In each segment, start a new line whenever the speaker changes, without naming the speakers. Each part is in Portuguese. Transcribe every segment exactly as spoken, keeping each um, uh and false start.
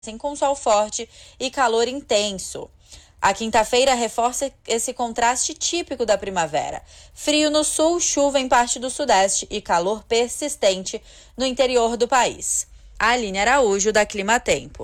com sol forte e calor intenso. A quinta-feira reforça esse contraste típico da primavera. Frio no sul, chuva em parte do sudeste e calor persistente no interior do país. Aline Araújo, da Clima Tempo.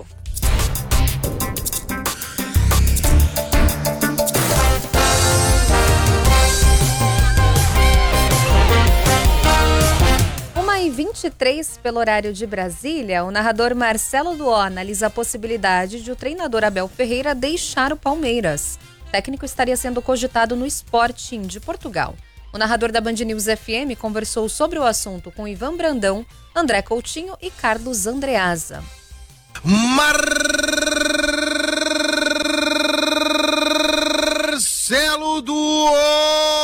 uma e vinte e três pelo horário de Brasília, o narrador Marcelo Duó analisa a possibilidade de o treinador Abel Ferreira deixar o Palmeiras. O técnico estaria sendo cogitado no Sporting de Portugal. O narrador da Band News F M conversou sobre o assunto com Ivan Brandão, André Coutinho e Carlos Andreasa.
Marcelo Duó!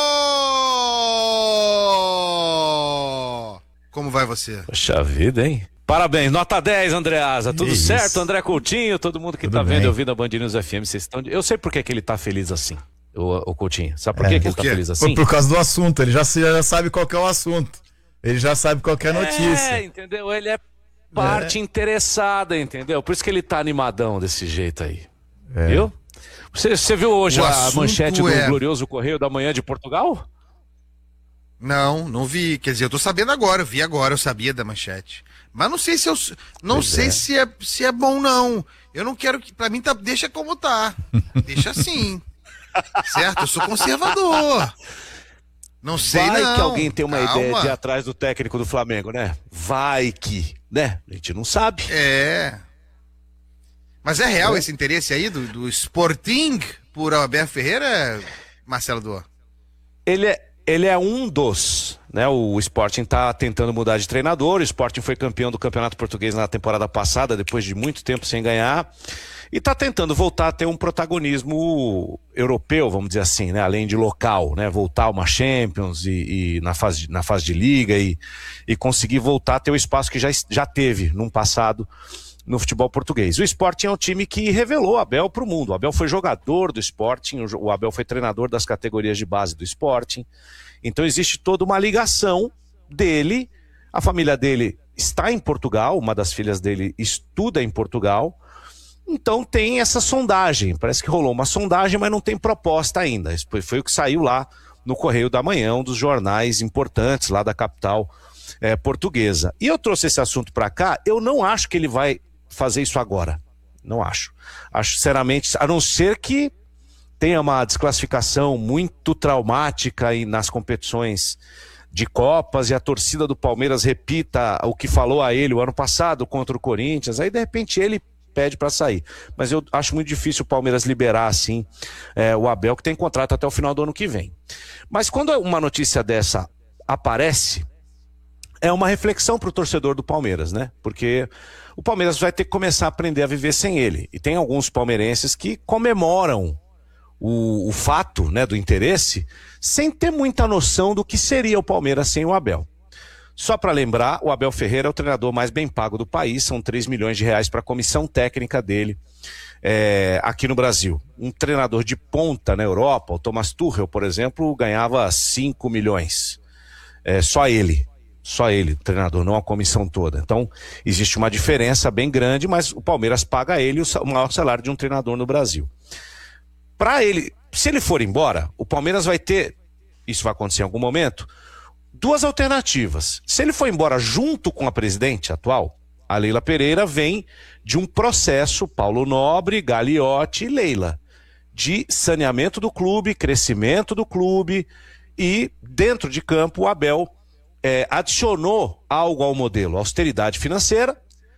Como vai você?
Poxa vida, hein? Parabéns, nota dez, Andreasa. Tudo Isso. certo, André Coutinho, todo mundo que Tudo tá bem. vendo e ouvindo a Band News F M, vocês estão... Eu sei por que, que ele tá feliz assim, o, o Coutinho. Sabe por é, que, que ele tá feliz assim?
Por, por causa do assunto, ele já, já sabe qual que é o assunto. Ele já sabe qual que é a notícia.
É, entendeu? Ele é parte é. interessada, entendeu? Por isso que ele tá animadão desse jeito aí. É. Viu? Você, você viu hoje o a manchete do é... glorioso Correio da Manhã de Portugal?
Não, não vi. Quer dizer, eu tô sabendo agora, eu vi agora, eu sabia da manchete. Mas não sei se eu não pois sei é. Se, é, se é bom, não. Eu não quero que. Pra mim, tá, deixa como tá. Deixa assim. Certo? Eu sou conservador. Não sei,
Vai
não.
que alguém tem uma
Calma.
ideia de ir atrás do técnico do Flamengo, né? Vai que, né? A gente não sabe.
É. Mas é real é. esse interesse aí do, do Sporting por Abel Ferreira, Marcelo Duó?
Ele é. Ele é um dos, né? O Sporting está tentando mudar de treinador. O Sporting foi campeão do Campeonato Português na temporada passada, depois de muito tempo sem ganhar. E está tentando voltar a ter um protagonismo europeu, vamos dizer assim, né? Além de local, né? Voltar a uma Champions e, e na, fase, na fase de liga e, e conseguir voltar a ter o espaço que já, já teve num passado no futebol português. O Sporting é um time que revelou o Abel para o mundo. O Abel foi jogador do Sporting, o Abel foi treinador das categorias de base do Sporting. Então existe toda uma ligação dele. A família dele está em Portugal, uma das filhas dele estuda em Portugal. Então tem essa sondagem. Parece que rolou uma sondagem, mas não tem proposta ainda. Isso foi, foi o que saiu lá no Correio da Manhã, um dos jornais importantes lá da capital é, portuguesa. E eu trouxe esse assunto para cá. Eu não acho que ele vai fazer isso agora, não acho. Acho sinceramente, a não ser que tenha uma desclassificação muito traumática e nas competições de Copas e a torcida do Palmeiras repita o que falou a ele o ano passado contra o Corinthians, aí de repente ele pede para sair. Mas eu acho muito difícil o Palmeiras liberar assim é, o Abel, que tem contrato até o final do ano que vem. Mas quando uma notícia dessa aparece, é uma reflexão para o torcedor do Palmeiras, né? Porque o Palmeiras vai ter que começar a aprender a viver sem ele. E tem alguns palmeirenses que comemoram o, o fato, né, do interesse, sem ter muita noção do que seria o Palmeiras sem o Abel. Só para lembrar, o Abel Ferreira é o treinador mais bem pago do país, são três milhões de reais para a comissão técnica dele é, aqui no Brasil. Um treinador de ponta na Europa, o Thomas Tuchel, por exemplo, ganhava cinco milhões. É, só ele. Só ele, o treinador, não a comissão toda. Então, existe uma diferença bem grande, mas o Palmeiras paga a ele o maior salário de um treinador no Brasil. Para ele, se ele for embora, o Palmeiras vai ter, isso vai acontecer em algum momento, duas alternativas. Se ele for embora junto com a presidente atual, a Leila Pereira vem de um processo, Paulo Nobre, Gagliotti e Leila, de saneamento do clube, crescimento do clube e, dentro de campo, o Abel É, adicionou algo ao modelo: austeridade financeira,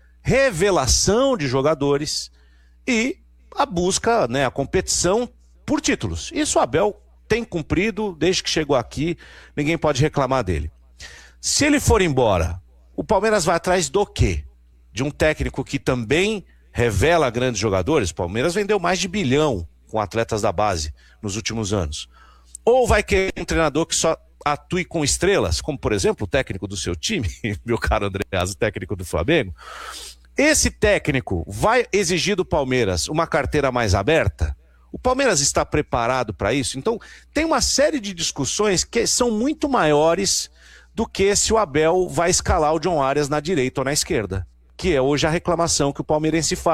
revelação de jogadores e a busca, né, a competição por títulos. Isso o Abel tem cumprido desde que chegou aqui, ninguém pode reclamar dele. Se ele for embora, o Palmeiras vai atrás do quê? De um técnico que também revela grandes jogadores? O Palmeiras vendeu mais de bilhão com atletas da base nos últimos anos. Ou vai querer um treinador que só atue com estrelas, como por exemplo o técnico do seu time, meu caro Andreas, o técnico do Flamengo? Esse técnico vai exigir do Palmeiras uma carteira mais aberta? O Palmeiras está preparado para isso? Então tem uma série de discussões que são muito maiores do que se o Abel vai escalar o John Arias na direita ou na esquerda. que é hoje a reclamação que o palmeirense faz.